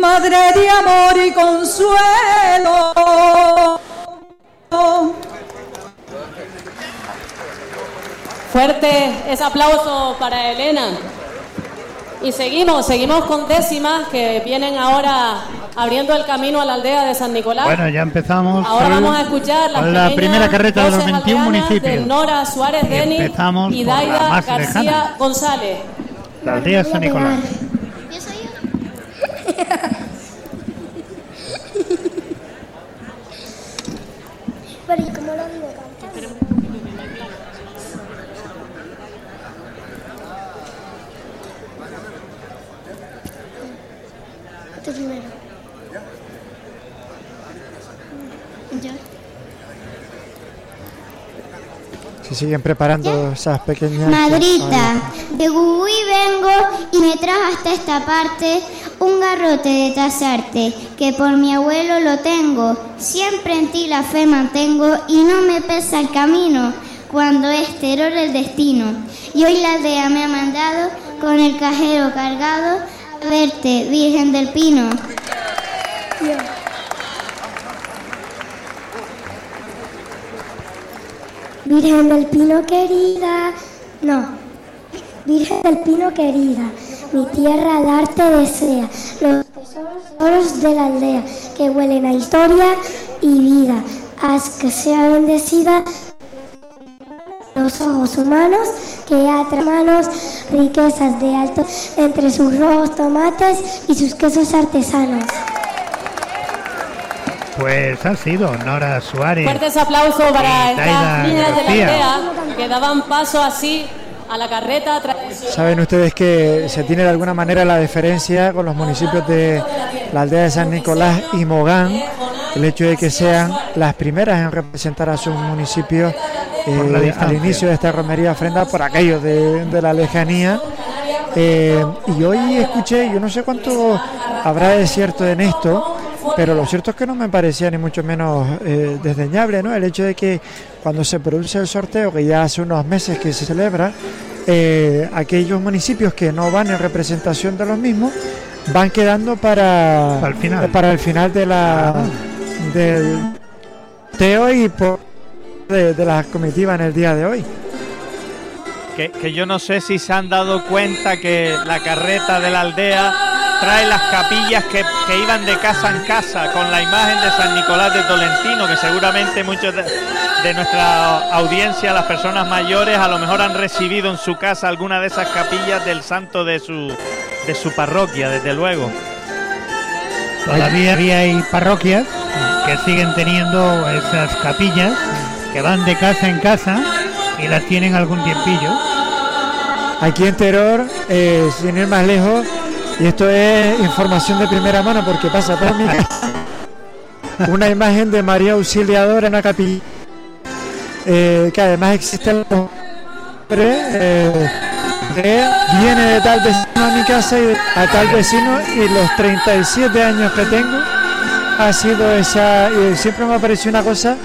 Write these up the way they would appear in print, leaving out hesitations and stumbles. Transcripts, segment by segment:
madre de amor y consuelo. Fuerte ese aplauso para Elena. Y seguimos con décimas que vienen ahora abriendo el camino a la aldea de San Nicolás. Bueno, ya empezamos. Ahora vamos a escuchar la primera carreta de los 21 municipios. De Nora Suárez Denis y Daida García lejana. González. La aldea de San Nicolás. Yo soy yo. Pero ¿y cómo lo digo cantando? Tú primero. Yo. Se siguen preparando esas pequeñas... Madrita, de Gugui vengo y me trajo hasta esta parte un garrote de tasarte, que por mi abuelo lo tengo. Siempre en ti la fe mantengo y no me pesa el camino cuando es terror el destino. Y hoy la aldea me ha mandado con el cajero cargado a verte, Virgen del Pino. Virgen del Pino querida, no, Virgen del Pino querida, mi tierra darte desea, los tesoros de la aldea que huelen a historia y vida, haz que sea bendecida los ojos humanos que atan manos, riquezas de alto entre sus rojos tomates y sus quesos artesanos. Pues ha sido Nora Suárez. Fuertes aplausos para estas niñas de la aldea que daban paso así a la carreta tradicional. Saben ustedes que se tiene de alguna manera la diferencia con los municipios de la aldea de San Nicolás y Mogán, el hecho de que sean las primeras en representar a sus municipios al inicio de esta romería ofrenda por aquellos de la lejanía. Y hoy escuché, yo no sé cuánto habrá de cierto en esto, pero lo cierto es que no me parecía ni mucho menos desdeñable, ¿no? El hecho de que cuando se produce el sorteo, que ya hace unos meses que se celebra, aquellos municipios que no van en representación de los mismos van quedando para el final de del sorteo y de la comitiva en el día de hoy. Que yo no sé si se han dado cuenta que la carreta de la aldea trae las capillas que iban de casa en casa con la imagen de San Nicolás de Tolentino, que seguramente muchos de nuestra audiencia, las personas mayores, a lo mejor han recibido en su casa alguna de esas capillas del santo de su parroquia, desde luego. Todavía hay parroquias que siguen teniendo esas capillas que van de casa en casa y las tienen algún tiempillo. Aquí en Teror, sin ir más lejos, y esto es información de primera mano porque pasa por mí, una imagen de María Auxiliadora en una capilla, que además existe el nombre, viene de tal vecino a mi casa y a tal vecino, y los 37 años que tengo ha sido esa, y siempre me ha parecido una cosa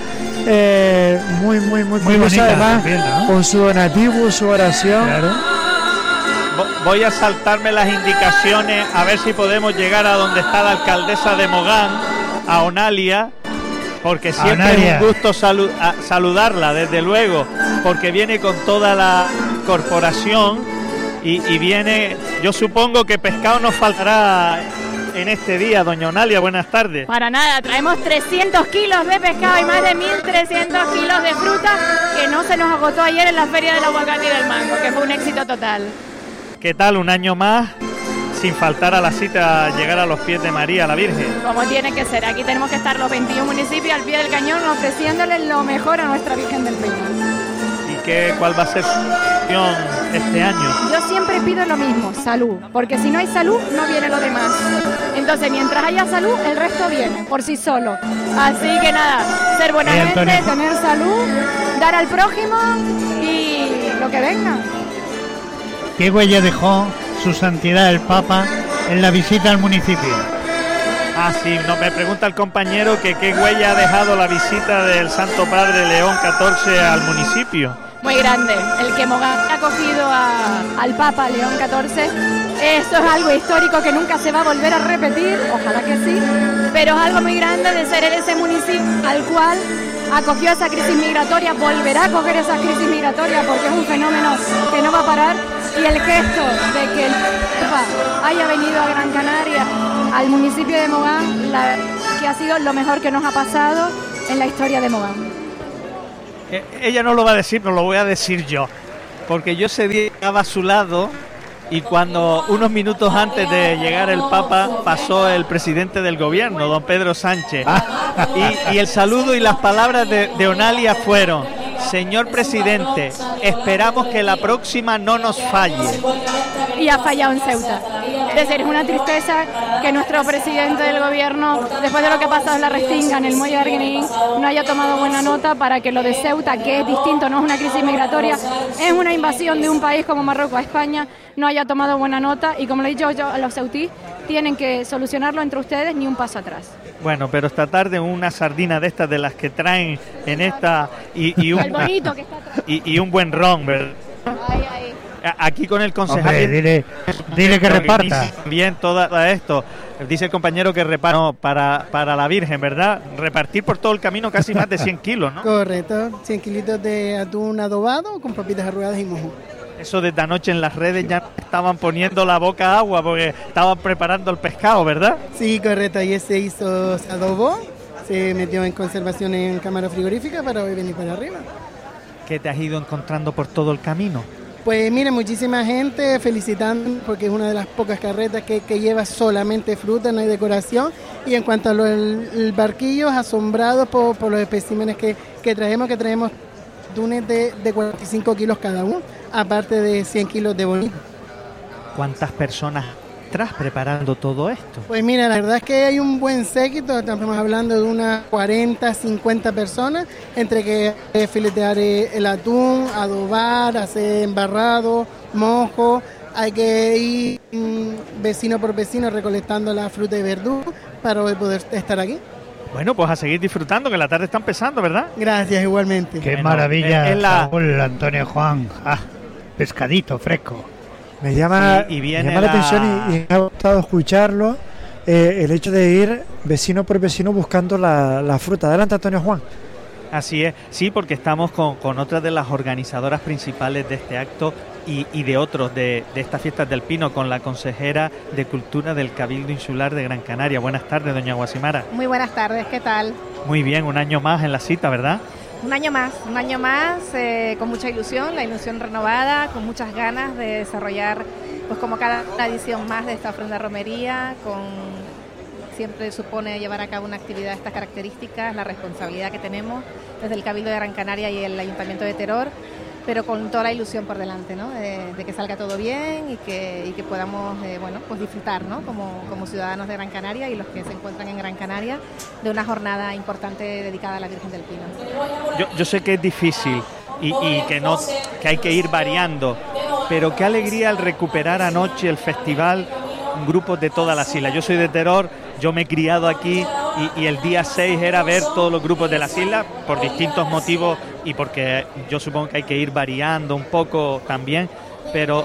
muy bonita, además también, ¿no? Con su donativo, su oración. Claro. Voy a saltarme las indicaciones a ver si podemos llegar a donde está la alcaldesa de Mogán, a Onalia, porque siempre es un gusto saludarla, desde luego, porque viene con toda la corporación y viene, yo supongo que pescado nos faltará en este día. Doña Onalia, buenas tardes. Para nada, traemos 300 kilos de pescado y más de 1.300 kilos de fruta que no se nos agotó ayer en la Feria del Aguacate y del Mango, que fue un éxito total. ¿Qué tal un año más sin faltar a la cita, llegar a los pies de María, la Virgen? Como tiene que ser, aquí tenemos que estar los 21 municipios al pie del cañón ofreciéndole lo mejor a nuestra Virgen del Pino. ¿Y cuál va a ser su acción este año? Yo siempre pido lo mismo, salud, porque si no hay salud no viene lo demás. Entonces mientras haya salud el resto viene por sí solo. Así que nada, ser buena gente, tener salud, dar al prójimo y lo que venga. ¿Qué huella dejó su santidad el Papa en la visita al municipio? Ah, sí, no, me pregunta el compañero que qué huella ha dejado la visita del Santo Padre León XIV al municipio. Muy grande, el que Mogán ha acogido al Papa León XIV Eso es algo histórico que nunca se va a volver a repetir, ojalá que sí, pero es algo muy grande de ser ese municipio al cual acogió esa crisis migratoria, volverá a acoger esa crisis migratoria porque es un fenómeno que no va a parar, y el gesto de que el Papa haya venido a Gran Canaria, al municipio de Mogán, que ha sido lo mejor que nos ha pasado en la historia de Mogán. Ella no lo va a decir, no lo voy a decir yo, porque yo ese día estaba a su lado y cuando unos minutos antes de llegar el Papa pasó el presidente del gobierno, don Pedro Sánchez, y el saludo y las palabras de Onalia fueron: señor presidente, esperamos que la próxima no nos falle. Y ha fallado en Ceuta. Es decir, es una tristeza que nuestro presidente del gobierno, después de lo que ha pasado en la Restinga, en el muelle de Arguineguín, no haya tomado buena nota para que lo de Ceuta, que es distinto, no es una crisis migratoria, es una invasión de un país como Marruecos a España, no haya tomado buena nota, y como le he dicho yo a los ceutís, tienen que solucionarlo entre ustedes, ni un paso atrás. Bueno, pero esta tarde una sardina de estas de las que traen en esta y un, bonito que está atrás. Y un buen ron, ¿verdad? Ay, ay. Aquí con el concejal. Hombre, dile que reparta. Bien, todo esto. Dice el compañero que reparte para la Virgen, ¿verdad? Repartir por todo el camino casi más de 100 kilos, ¿no? Correcto, 100 kilitos de atún adobado con papitas arrugadas y mojo. Eso desde anoche en las redes ya estaban poniendo la boca agua porque estaban preparando el pescado, ¿verdad? Sí, correcto. Ayer se adobó, se metió en conservación en cámara frigorífica para hoy venir para arriba. ¿Qué te has ido encontrando por todo el camino? Pues mire, muchísima gente felicitando porque es una de las pocas carretas que lleva solamente fruta, no hay decoración. Y en cuanto a el barquillo, asombrados por los especímenes que traemos tunes de 45 kilos cada uno, aparte de 100 kilos de bonito. ¿Cuántas personas estás preparando todo esto? Pues mira, la verdad es que hay un buen séquito, estamos hablando de unas 40, 50 personas, entre que filetear el atún, adobar, hacer embarrado, mojo, hay que ir vecino por vecino recolectando la fruta y verdura para poder estar aquí. Bueno, pues a seguir disfrutando, que la tarde está empezando, ¿verdad? Gracias, igualmente. Qué maravilla, Saúl, Antonio Juan. Pescadito fresco. Me llama la atención y me ha gustado escucharlo, el hecho de ir vecino por vecino buscando la fruta. Adelante, Antonio Juan. Así es, sí, porque estamos con otras de las organizadoras principales de este acto y de otros de estas fiestas del Pino, con la consejera de Cultura del Cabildo Insular de Gran Canaria. Buenas tardes, doña Guasimara. Muy buenas tardes, ¿qué tal? Muy bien, un año más en la cita, ¿verdad? Un año más, con mucha ilusión, la ilusión renovada, con muchas ganas de desarrollar, pues como cada edición más de esta ofrenda romería, siempre supone llevar a cabo una actividad de estas características, la responsabilidad que tenemos desde el Cabildo de Gran Canaria y el Ayuntamiento de Teror, pero con toda la ilusión por delante, ¿no? De que salga todo bien y que podamos pues disfrutar, ¿no? como ciudadanos de Gran Canaria y los que se encuentran en Gran Canaria, de una jornada importante dedicada a la Virgen del Pino. Yo sé que es difícil y que hay que ir variando, pero qué alegría al recuperar anoche el festival grupos de todas las islas. Yo soy de Teror, yo me he criado aquí y el día 6 era ver todos los grupos de las islas por distintos motivos y porque yo supongo que hay que ir variando un poco también, pero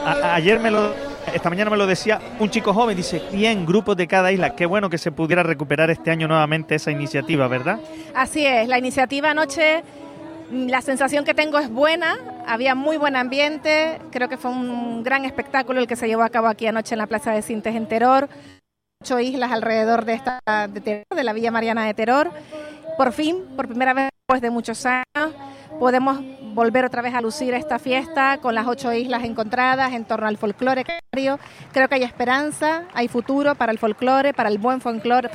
esta mañana me lo decía un chico joven, dice, 100 grupos de cada isla, qué bueno que se pudiera recuperar este año nuevamente esa iniciativa, ¿verdad? Así es, la iniciativa anoche, la sensación que tengo es buena, había muy buen ambiente, creo que fue un gran espectáculo el que se llevó a cabo aquí anoche en la Plaza de Sintes en Teror, 8 islas alrededor de la Villa Mariana de Teror. Por fin, por primera vez después de muchos años, podemos volver otra vez a lucir esta fiesta con las 8 islas encontradas en torno al folclore canario. Creo que hay esperanza, hay futuro para el folclore, para el buen folclore,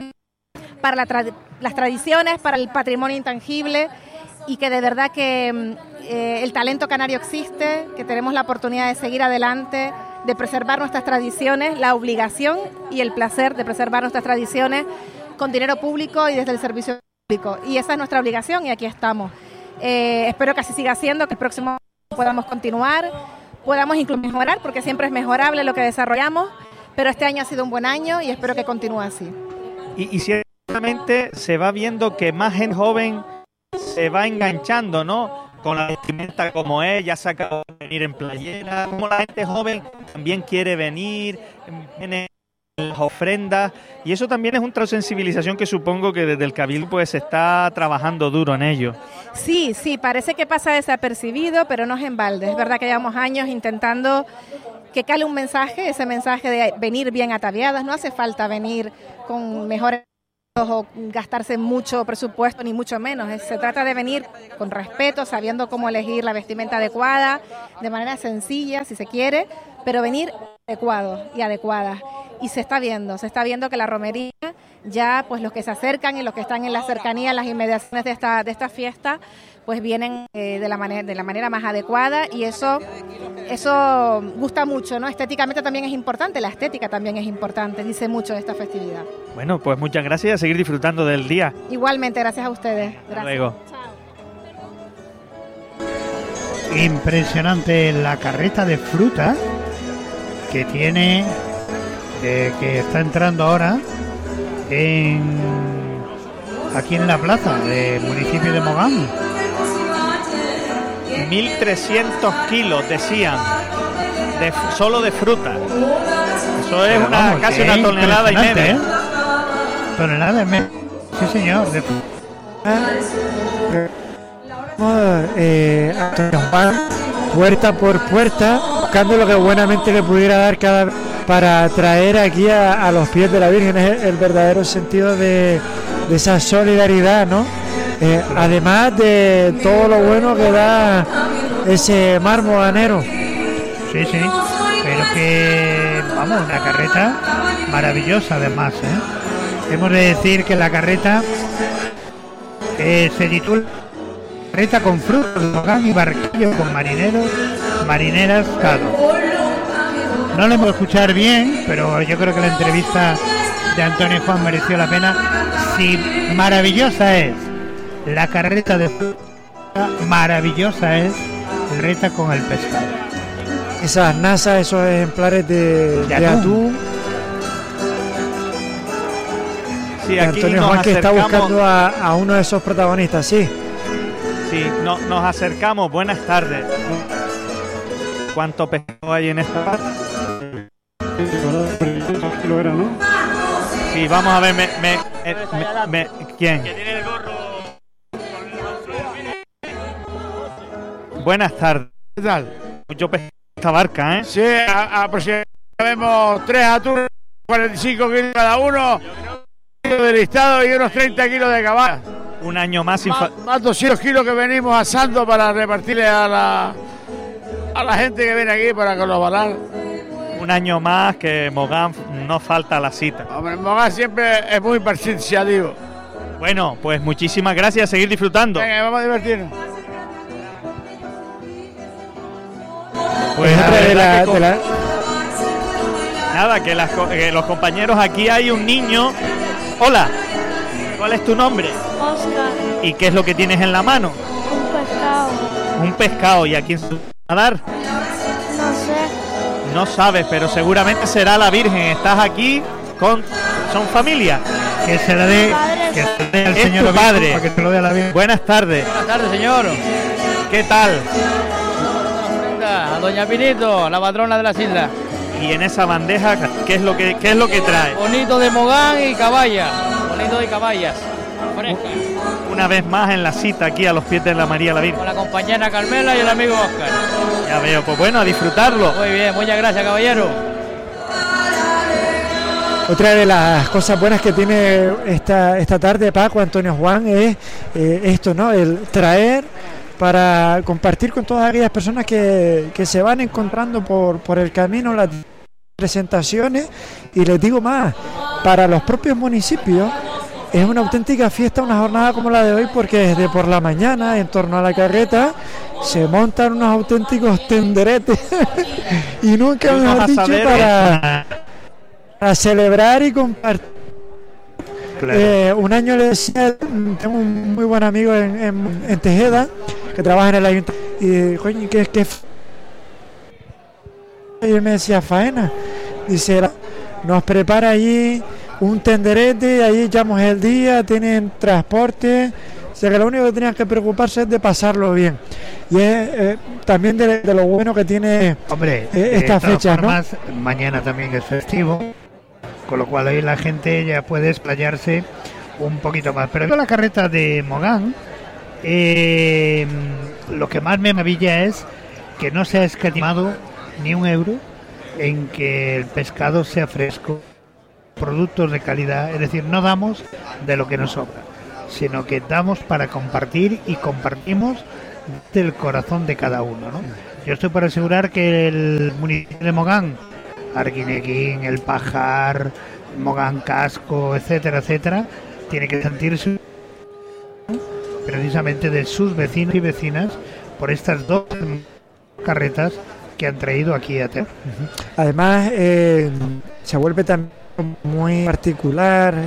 para las tradiciones, para el patrimonio intangible, y que de verdad que el talento canario existe, que tenemos la oportunidad de seguir adelante, de preservar nuestras tradiciones, la obligación y el placer de preservar nuestras tradiciones con dinero público y desde el servicio público. Y esa es nuestra obligación y aquí estamos. Espero que así siga siendo, que el próximo año podamos continuar, podamos incluso mejorar, porque siempre es mejorable lo que desarrollamos, pero este año ha sido un buen año y espero que continúe así. Y ciertamente se va viendo que más gente joven se va enganchando, ¿no? Con la vestimenta como es, ya se acabó venir en playera, como la gente joven también quiere venir, viene las ofrendas, y eso también es una sensibilización que supongo que desde el Cabildo pues se está trabajando duro en ello. Sí, parece que pasa desapercibido, pero no es en balde. Es verdad que llevamos años intentando que cale un mensaje, ese mensaje de venir bien ataviadas. No hace falta venir con mejores o gastarse mucho presupuesto, ni mucho menos. Se trata de venir con respeto, sabiendo cómo elegir la vestimenta adecuada, de manera sencilla, si se quiere, pero venir adecuado y adecuada. Y se está viendo que la romería, ya pues los que se acercan y los que están en la cercanía, en las inmediaciones de esta fiesta, pues vienen de la manera más adecuada, y eso gusta mucho, ¿no? Estéticamente también es importante, la estética también es importante, dice mucho de esta festividad. Bueno, pues muchas gracias y a seguir disfrutando del día. Igualmente, gracias a ustedes. Gracias. Luego. Chao. Impresionante la carreta de fruta que tiene, que está entrando ahora aquí en la plaza del municipio de Mogán. 1.300 kilos, decían, solo de fruta. Eso es casi una tonelada y media. ¿Eh? Tonelada y media. Sí, señor. Puerta por puerta, buscando lo que buenamente le pudiera dar cada para traer aquí a los pies de la Virgen. Es el verdadero sentido de esa solidaridad, ¿no? Además de todo lo bueno que da ese mar moganero. Sí, pero que, vamos, una carreta maravillosa además, ¿eh? Hemos de decir que la carreta se titula Carreta con frutos de Mogán y barquillo con marineras, Cado. No lo hemos escuchado bien, pero yo creo que la entrevista de Antonio Juan mereció la pena. Sí, maravillosa es la carreta de fruta, maravillosa es la carreta con el pescado. Esas nasas, esos ejemplares de atún. Sí, aquí Antonio Juan que está buscando a uno de esos protagonistas, sí. Sí, nos acercamos. Buenas tardes. ¿Cuánto pescado hay en esta parte? Sí, vamos a ver. ¿Quién? Buenas tardes. ¿Qué tal? Mucho pescado en esta barca, ¿eh? Sí, aproximadamente vemos 3 atunes, 45 kilos cada uno, de listado y unos 30 kilos de caballa. Un año más más 200 kilos que venimos asando para repartirle a la gente que viene aquí para con los balar. Un año más que Mogán no falta la cita. Hombre, Mogán siempre es muy parcializado. Bueno, pues muchísimas gracias, seguir disfrutando. Venga, vamos a divertirnos. Pues nada, que los compañeros, aquí hay un niño. Hola, ¿cuál es tu nombre? Oscar. ¿Y qué es lo que tienes en la mano? Un pescado. Un pescado, ¿y a quién se va a dar? No sé. No sabes, pero seguramente será la Virgen. Estás aquí son familia. Que se la dé al señor padre. Para que se lo dé a la Virgen. Buenas tardes. Buenas tardes, señor. ¿Qué tal? A doña Pinito, la patrona de las islas. Y en esa bandeja, ¿qué es lo que trae? Bonito de Mogán y caballa. Bonito de caballas. Fresca. Una vez más en la cita aquí a los pies de la María la Virgen. Con la compañera Carmela y el amigo Oscar. Ya veo, pues bueno, a disfrutarlo. Muy bien, muchas gracias, caballero. Otra de las cosas buenas que tiene esta tarde Paco, Antonio Juan, es esto, ¿no? El traer para compartir con todas aquellas personas que se van encontrando por el camino las presentaciones, y les digo más, para los propios municipios es una auténtica fiesta, una jornada como la de hoy, porque desde por la mañana en torno a la carreta se montan unos auténticos tenderetes y nunca mejor dicho para celebrar y compartir. Claro. Un año le decía, tengo un muy buen amigo en Tejeda que trabaja en el ayuntamiento, y coño, ¿qué? Y él me decía, faena, dice, nos prepara allí un tenderete, ahí echamos el día, tienen transporte, O sea que lo único que tenían que preocuparse es de pasarlo bien. Y es también de lo bueno que tiene esta fecha, ¿no? Mañana también es festivo, con lo cual ahí la gente ya puede explayarse un poquito más. Pero en la carreta de Mogán, lo que más me maravilla es que no se ha escatimado ni un euro en que el pescado sea fresco, productos de calidad, es decir, no damos de lo que nos sobra, sino que damos para compartir y compartimos del corazón de cada uno, ¿no? Yo estoy por asegurar que el municipio de Mogán, Arguineguín, El Pajar, Mogán Casco, etcétera, etcétera, tiene que sentirse precisamente de sus vecinos y vecinas por estas dos carretas que han traído aquí a Ter. Además, se vuelve también muy particular.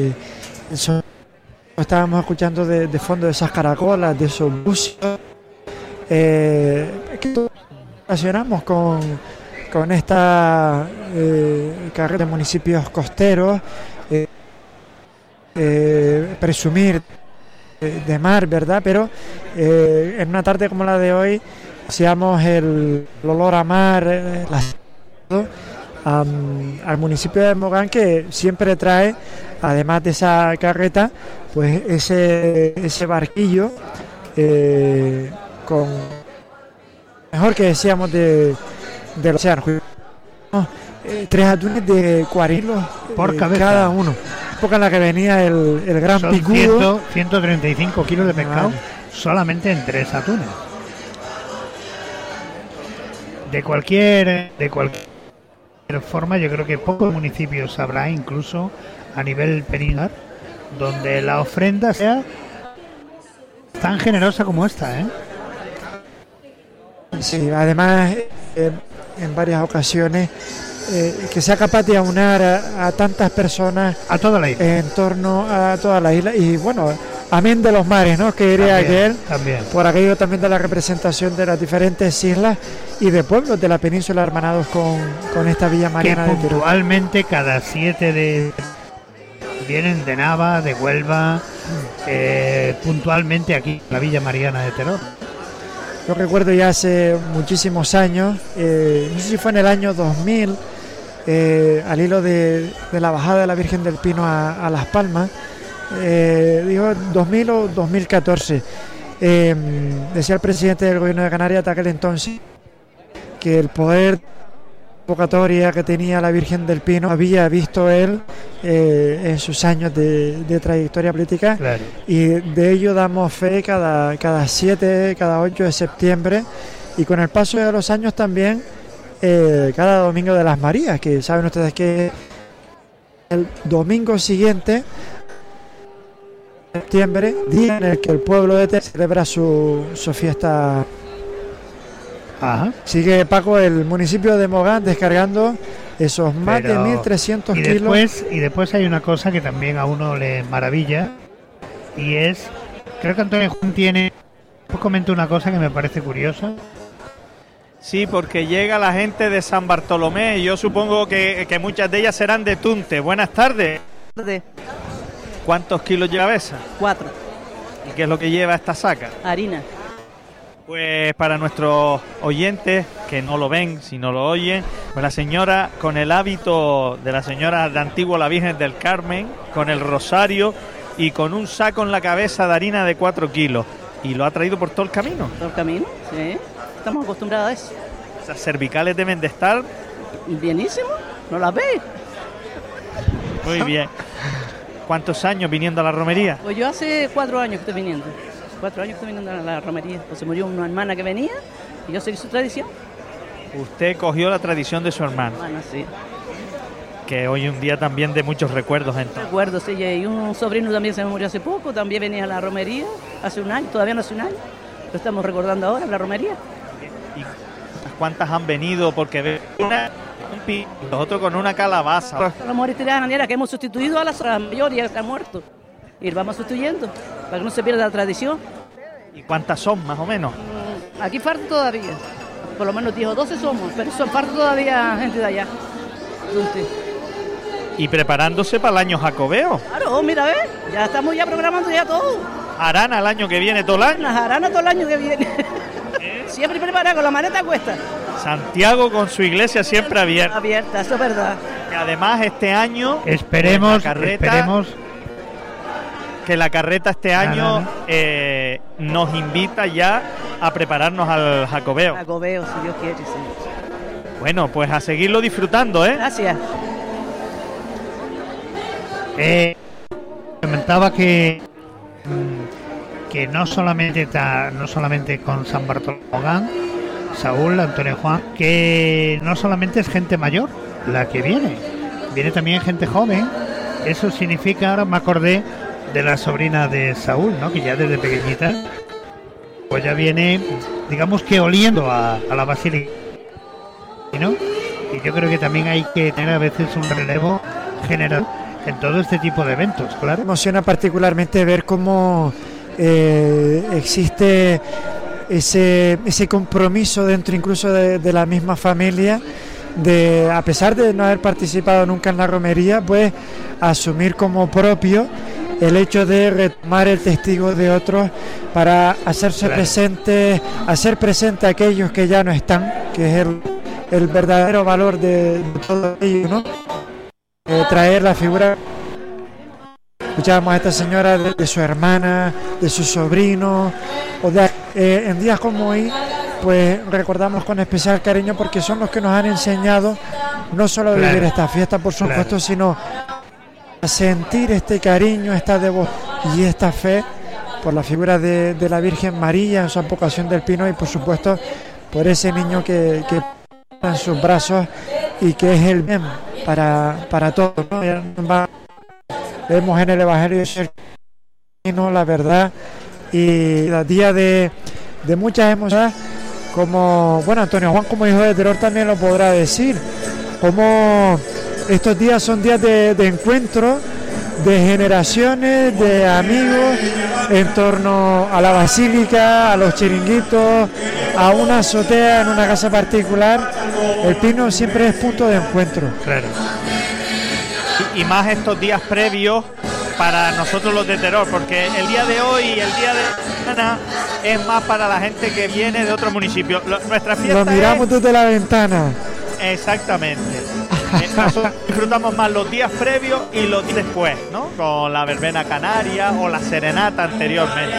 Estábamos escuchando de fondo de esas caracolas, de esos bucios. Que relacionamos con esta carrera de municipios costeros, presumir de mar, ¿verdad? Pero en una tarde como la de hoy, deseamos el olor a mar al municipio de Mogán, que siempre trae, además de esa carreta, pues ese barquillo con mejor que decíamos del océano. 3 atunes de 40 kilos por cabeza cada uno. Época en la que venía el gran son picudo. 135 kilos de pescado solamente en 3 atunes. De cualquier forma, yo creo que pocos municipios habrá, incluso a nivel peninsular, donde la ofrenda sea tan generosa como esta, ¿eh? Sí, además en varias ocasiones que sea capaz de aunar a tantas personas a toda la isla, en torno a toda la isla, y bueno, amén de los mares, ¿no? Que diría aquel, por aquello también de la representación de las diferentes islas y de pueblos de la península hermanados con esta Villa Mariana de Teror. Puntualmente cada 7 vienen de Nava, de Huelva, puntualmente aquí, la Villa Mariana de Teror. Yo recuerdo ya hace muchísimos años, no sé si fue en el año 2000, al hilo de la bajada de la Virgen del Pino a Las Palmas, digo 2000 o 2014, decía el presidente del gobierno de Canarias hasta aquel entonces que el poder convocatoria que tenía la Virgen del Pino había visto él en sus años de trayectoria política, claro. Y de ello damos fe cada 7, cada 8 de septiembre, y con el paso de los años también cada domingo de las Marías, que saben ustedes que el domingo siguiente de septiembre, día en el que el pueblo de Ter celebra su fiesta. Ajá. Sigue, Paco, el municipio de Mogán descargando esos más de 1.300 kilos. Y después hay una cosa que también a uno le maravilla, y es, creo que Antonio Juan tiene, pues comentó una cosa que me parece curiosa. Sí, porque llega la gente de San Bartolomé y yo supongo que muchas de ellas serán de Tunte. Buenas tardes. ¿Cuántos kilos lleva esa? 4. ¿Y qué es lo que lleva esta saca? Harina. Pues para nuestros oyentes que no lo ven, si no lo oyen, pues la señora con el hábito de la señora de antiguo, la Virgen del Carmen, con el rosario y con un saco en la cabeza de harina de 4 kilos. ¿Y lo ha traído por todo el camino? ¿Todo el camino? Sí. Estamos acostumbrados a eso. Esas cervicales deben de estar... Bienísimo. ¿No las ves? Muy bien. ¿Cuántos años viniendo a la romería? Pues yo hace 4 años que estoy viniendo. 4 años que estoy viniendo a la romería. Pues se murió una hermana que venía y yo seguí su tradición. Usted cogió la tradición de su hermana. Hermana, sí. Que hoy un día también de muchos recuerdos, entonces. Recuerdos, sí. Y un sobrino también se me murió hace poco. También venía a la romería hace un año. Todavía no hace un año. Lo estamos recordando ahora en la romería. ¿Y cuántas han venido? Porque ve una... los otros con una calabaza. La muerte de la manera que hemos sustituido a la mayoría que ha muerto. Y lo vamos sustituyendo para que no se pierda la tradición. ¿Y cuántas son, más o menos? Aquí falta todavía. Por lo menos 10 o 12 somos, pero son falta todavía gente de allá. ¿Y preparándose para el año jacobeo? Claro, mira, ¿ves? Ya estamos ya programando ya todo. Jarana el año que viene, todo el año. Una jarana todo el año que viene. Siempre preparada con la maleta a cuesta. Santiago con su iglesia siempre abierta. Abierta, eso es verdad. Y además este año esperemos que la carreta este año nos invita ya a prepararnos al Jacobeo. Jacobeo, si Dios quiere, sí. Bueno, pues a seguirlo disfrutando, ¿eh? Gracias. Comentaba que no solamente con San Bartolomé Mogán, Saúl, Antonio Juan, que no solamente es gente mayor la que viene también gente joven. Eso significa, ahora me acordé de la sobrina de Saúl, ¿no? Que ya desde pequeñita pues ya viene, digamos que oliendo a la basílica, ¿no? Y yo creo que también hay que tener a veces un relevo general en todo este tipo de eventos, claro. Me emociona particularmente ver cómo existe ese compromiso dentro incluso de la misma familia, de, a pesar de no haber participado nunca en la romería, pues asumir como propio el hecho de retomar el testigo de otros para hacerse presente, hacer presente a aquellos que ya no están, que es el verdadero valor de todo ello, ¿no? Traer la figura. Escuchábamos a esta señora de su hermana, de su sobrino, o de, en días como hoy, pues recordamos con especial cariño porque son los que nos han enseñado no solo a vivir esta fiesta, por supuesto, sino a sentir este cariño, esta devoción y esta fe por la figura de la Virgen María en su advocación del Pino, y por supuesto por ese niño que en sus brazos y que es el bien para todos, ¿no? Vemos en el Evangelio la verdad y el día de muchas emociones, como bueno, Antonio Juan como hijo de Terror también lo podrá decir, como estos días son días de encuentro de generaciones, de amigos en torno a la basílica, a los chiringuitos, a una azotea en una casa particular. El Pino siempre es punto de encuentro. Claro. Y más estos días previos para nosotros los de Terror, porque el día de hoy y el día de mañana es más para la gente que viene de otro municipio. Nuestra fiesta lo miramos desde la ventana. Exactamente. Nosotros disfrutamos más los días previos y los días después, ¿no? Con la verbena canaria o la serenata anteriormente.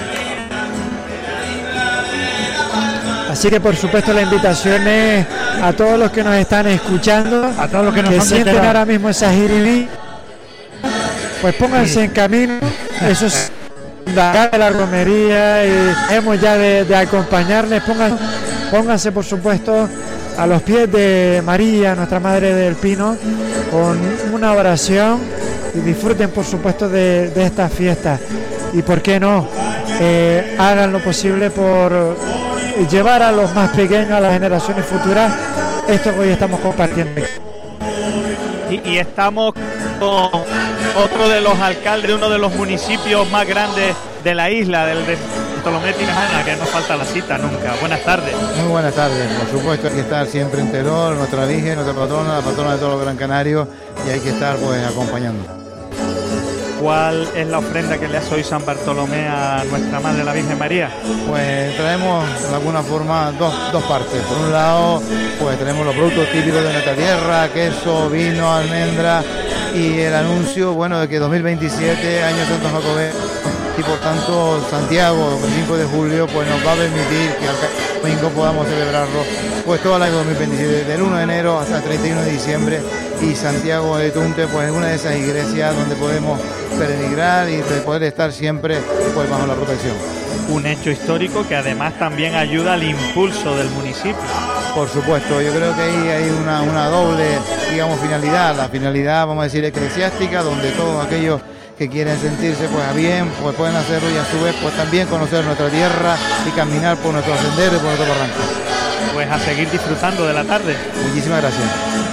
Así que por supuesto la invitación es a todos los que nos están escuchando, a todos los que nos sienten ahora mismo esa jiribí, pues pónganse en camino. Eso es de la romería y hemos ya de acompañarles. Pónganse por supuesto a los pies de María, nuestra Madre del Pino, con una oración y disfruten por supuesto de estas fiestas. Y por qué no, hagan lo posible por llevar a los más pequeños, a las generaciones futuras, esto que hoy estamos compartiendo. Y estamos con otro de los alcaldes de uno de los municipios más grandes de la isla, del de Bartolomé Tinajana, que no falta la cita nunca. Buenas tardes. Muy buenas tardes. Por supuesto hay que estar siempre en Terror, nuestra Virgen, nuestra patrona, la patrona de todos los Gran Canarios, y hay que estar pues acompañando. ¿Cuál es la ofrenda que le hace hoy San Bartolomé a nuestra Madre la Virgen María? Pues traemos de alguna forma dos partes. Por un lado, pues tenemos los productos típicos de nuestra tierra, queso, vino, almendra, y el anuncio, bueno, de que 2027, año Santo Jacobeo, y por tanto Santiago, el 5 de julio, pues nos va a permitir que al domingo podamos celebrarlo, pues todo el año 2027, del 1 de enero hasta el 31 de diciembre, y Santiago de Tunte, pues es una de esas iglesias donde podemos peregrinar y poder estar siempre pues bajo la protección. Un hecho histórico que además también ayuda al impulso del municipio. Por supuesto, yo creo que ahí hay una doble, digamos, finalidad, la finalidad, vamos a decir, eclesiástica, donde todos aquellos que quieren sentirse pues a bien, pues pueden hacerlo, y a su vez pues también conocer nuestra tierra y caminar por nuestros senderos y por nuestro barranco. Pues a seguir disfrutando de la tarde. Muchísimas gracias.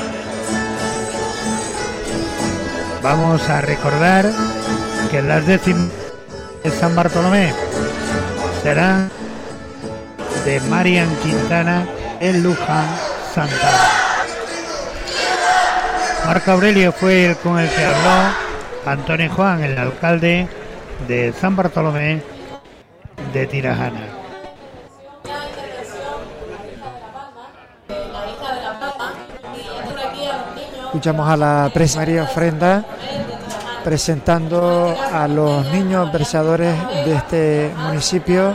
Vamos a recordar que las décimas de San Bartolomé serán de Marian Quintana en Luján, Santa. Marco Aurelio fue el con el que habló Antonio Juan, el alcalde, de San Bartolomé de Tirajana. Escuchamos a la Presa María Ofrenda presentando a los niños versadores de este municipio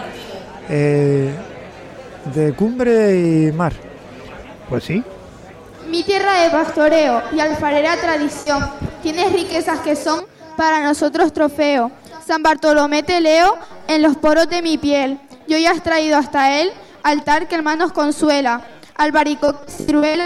de Cumbre y Mar. Pues sí. Mi tierra de pastoreo y alfarera tradición, tienes riquezas que son para nosotros trofeo. San Bartolomé te leo en los poros de mi piel, y hoy has traído hasta él altar que hermanos consuela, albaricoque, ciruela